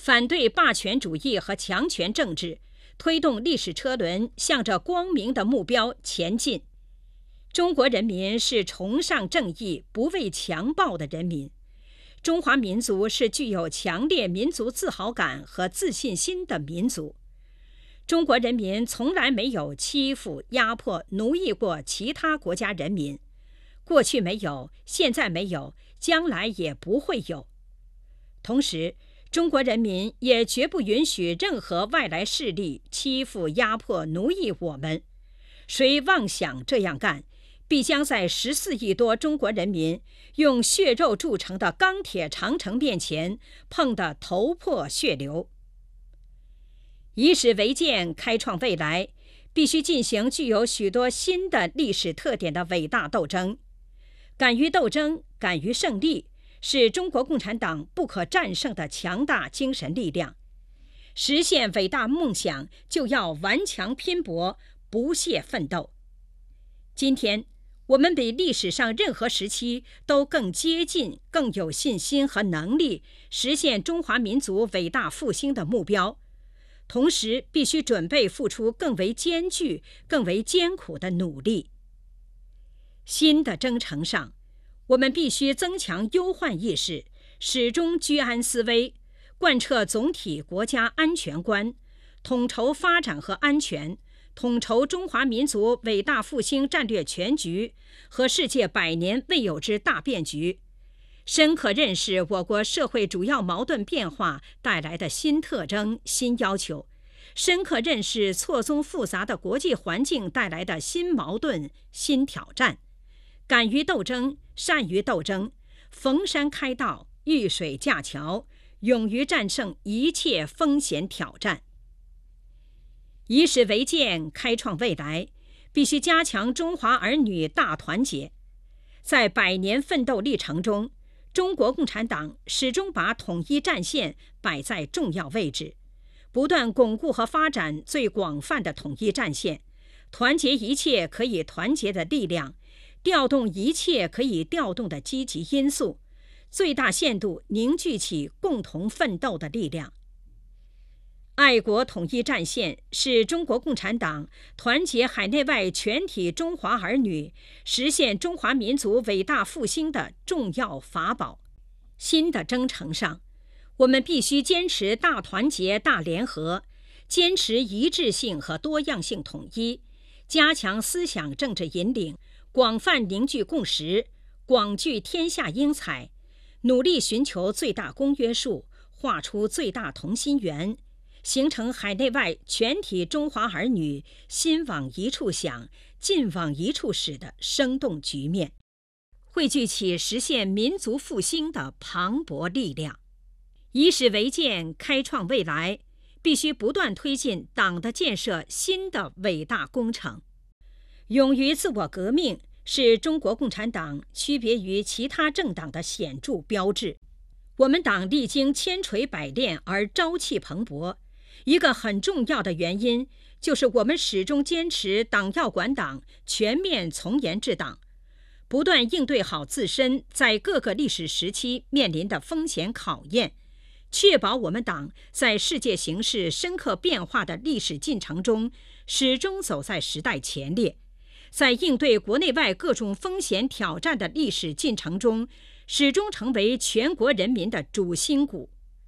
反对霸权主义和强权政治，推动历史车轮向着光明的目标前进。中国人民是崇尚正义、不畏强暴的人民。中华民族是具有强烈民族自豪感和自信心的民族。中国人民从来没有欺负、压迫、奴役过其他国家人民，过去没有，现在没有，将来也不会有。同时，中国人民也绝不允许任何外来势力欺负、压迫、奴役我们。谁妄想这样干，必将在14亿多中国人民用血肉铸成的钢铁长城面前碰得头破血流。以史为鉴，开创未来，必须进行具有许多新的历史特点的伟大斗争。敢于斗争，敢于胜利，是中国共产党不可战胜的强大精神力量。实现伟大梦想，就要顽强拼搏，不懈奋斗。今天，我们比历史上任何时期都更接近、更有信心和能力实现中华民族伟大复兴的目标，同时必须准备付出更为艰巨、更为艰苦的努力。新的征程上，我们必须增强忧患意识，始终居安思危，贯彻总体国家安全观，统筹发展和安全，统筹中华民族伟大复兴战略全局和世界100年未有之大变局，深刻认识我国社会主要矛盾变化带来的新特征、新要求，深刻认识错综复杂的国际环境带来的新矛盾、新挑战，敢于斗争，善于斗争，逢山开道，遇水架桥，勇于战胜一切风险挑战。以史为鉴，开创未来，必须加强中华儿女大团结。在100年奋斗历程中，中国共产党始终把统一战线摆在重要位置，不断巩固和发展最广泛的统一战线，团结一切可以团结的力量，调动一切可以调动的积极因素，最大限度凝聚起共同奋斗的力量。爱国统一战线是中国共产党团结海内外全体中华儿女，实现中华民族伟大复兴的重要法宝。新的征程上，我们必须坚持大团结、大联合，坚持一致性和多样性统一，加强思想政治引领，广泛凝聚共识，广聚天下英才，努力寻求最大公约数，画出最大同心圆，形成海内外全体中华儿女心往一处想、劲往一处使的生动局面，汇聚起实现民族复兴的磅礴力量。以史为鉴，开创未来，必须不断推进党的建设新的伟大工程。勇于自我革命是中国共产党区别于其他政党的显著标志。我们党历经千锤百炼而朝气蓬勃，一个很重要的原因就是我们始终坚持党要管党，全面从严治党，不断应对好自身在各个历史时期面临的风险考验，确保我们党在世界形势深刻变化的历史进程中始终走在时代前列，在应对国内外各种风险挑战的历史进程中始终成为全国人民的主心骨。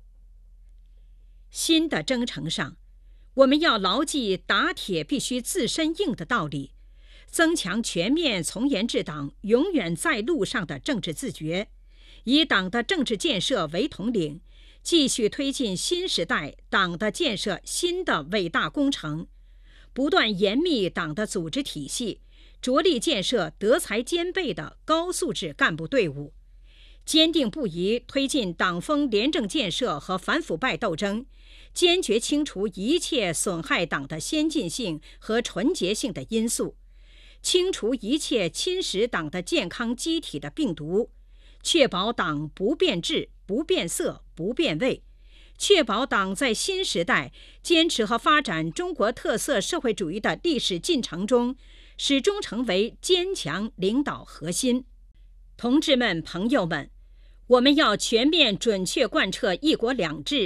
新的征程上，我们要牢记打铁必须自身硬的道理，增强全面从严治党永远在路上的政治自觉，以党的政治建设为统领，继续推进新时代党的建设新的伟大工程，不断严密党的组织体系，着力建设德才兼备的高素质干部队伍，坚定不移推进党风廉政建设和反腐败斗争，坚决清除一切损害党的先进性和纯洁性的因素，清除一切侵蚀党的健康机体的病毒，确保党不变质、不变色、不变味，确保党在新时代坚持和发展中国特色社会主义的历史进程中，始终成为坚强领导核心。同志们、朋友们，我们要全面准确贯彻一国两制